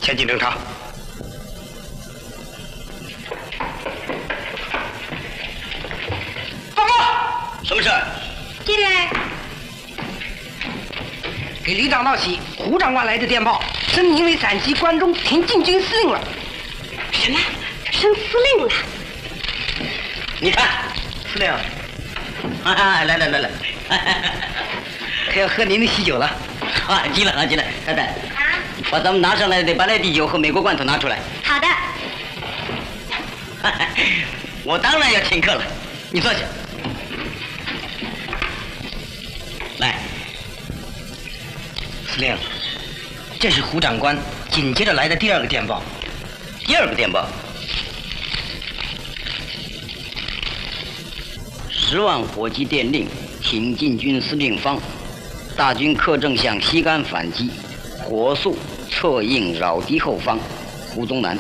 前进侦查。报告，什么事？ 进来。 给李长道喜，胡长官来的电报，升您为陕西关中田径军司令了。 什么？升司令了？ 你看，司令，来， 可要喝您的喜酒了。 啊，进来，太太。 啊？ 把咱们拿上来的白兰地酒和美国罐头拿出来。 好的。 我当然要请客了，你坐下。来， 司令，这是胡长官紧接着来的第二个电报。 第二个电报，10万火急电令，挺进军司令方，大军克正向西干反击，火速策应扰敌后方，胡宗南。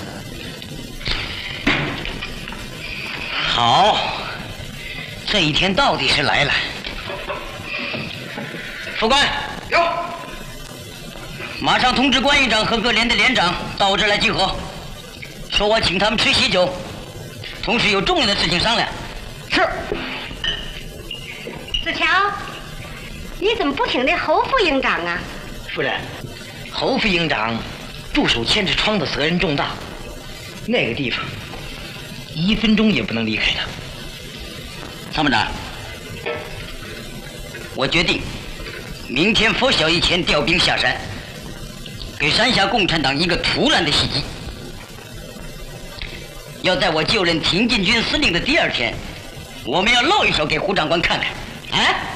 好，这一天到底是来了。 副官， 有， 马上通知关营长和各连的连长到我这儿来集合，说我请他们吃喜酒，同时有重要的事情商量。 是。 子乔，你怎么不请那侯副营长啊？ 夫人，侯副营长驻守千尺窗的责任重大，那个地方1分钟也不能离开他。 参谋长，我决定明天拂晓以前调兵下山，给山下共产党一个突然的袭击。要在我就任挺进军司令的第2天，我们要露一手给胡长官看看，啊！